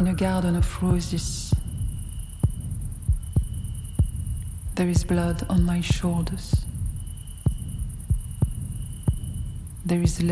in a garden of roses. There is blood on my shoulders. There is